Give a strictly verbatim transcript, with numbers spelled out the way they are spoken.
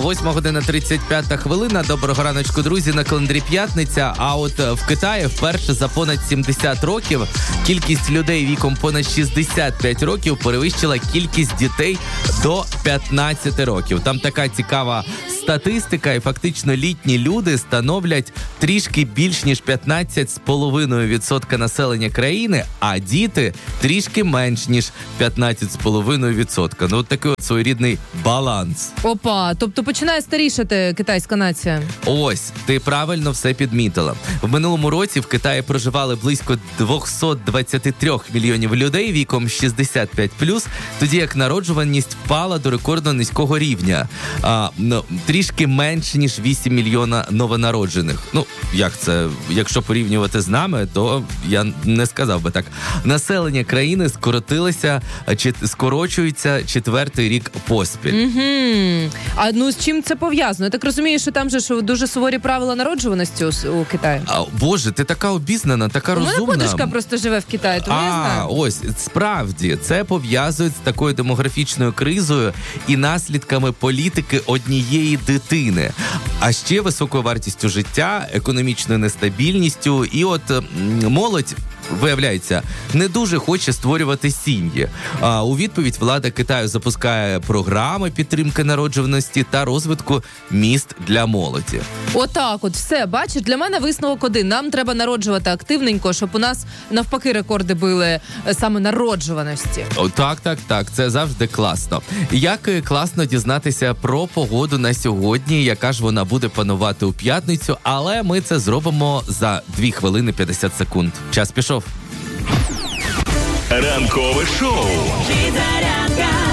Восьма година тридцять п'ята хвилина. Доброго раночку, друзі. На календарі п'ятниця. А от в Китаї вперше за понад сімдесят років кількість людей віком понад шістдесят п'ять років перевищила кількість дітей до п'ятнадцяти років. Там така цікава статистика, і фактично літні люди становлять трішки більш ніж п'ятнадцять з половиною відсотка населення країни, а діти трішки менш ніж п'ятнадцять з половиною відсотка. Ну, от такий от своєрідний баланс. Опа, тобто починає старішати китайська нація. Ось, ти правильно все підмітила. В минулому році в Китаї проживали близько двісті двадцять три мільйонів людей віком шістдесят п'ять плюс, тоді як народжуваність впала до рекордно низького рівня. А, ну, трішки менше, ніж вісім мільйона новонароджених. Ну, як це? Якщо порівнювати з нами, то я не сказав би так. Населення країни скоротилося, чи скорочується четвертий рік поспіль. Угу. А ну з чим це пов'язано? Я так розумію, що там же що дуже суворі правила народжуваності у, у Китаї. А, Боже, ти така обізнана, така у розумна. У мене подружка просто живе в Китаї, тому а, я знаю. Ось, справді, це пов'язують з такою демографічною кризою і наслідками політики однієї дитини. А ще високою вартістю життя, економічною нестабільністю. І от молодь, виявляється, не дуже хоче створювати сім'ї. А у відповідь влада Китаю запускає програми підтримки народжуваності та розвитку міст для молоді. Отак от, все, бачиш, для мене висновок один. Нам треба народжувати активненько, щоб у нас навпаки рекорди били саме народжуваності. О, так, так, так, це завжди класно. Як класно дізнатися про погоду на сьогодні, яка ж вона буде панувати у п'ятницю, але ми це зробимо за дві хвилини п'ятдесят секунд. Час пішов. Ранкове шоу.